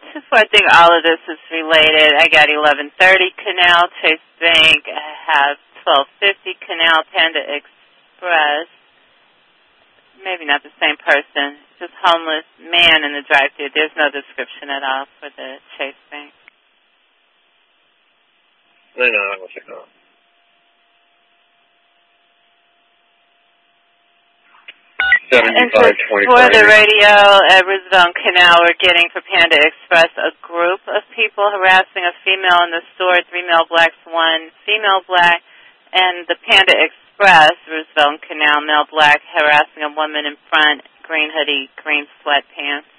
I think all of this is related. I got 1130 Canal, Chase Bank. I have 1250 Canal, Panda Express. Maybe not the same person. Just homeless man in the drive-thru. There's no description at all for the Chase Bank. No, what's it called? And just for the radio at Roosevelt Canal, we're getting for Panda Express a group of people harassing a female in the store, 3 male blacks, 1 female black, and the Panda Express, Roosevelt Canal, male black, harassing a woman in front, green hoodie, green sweatpants.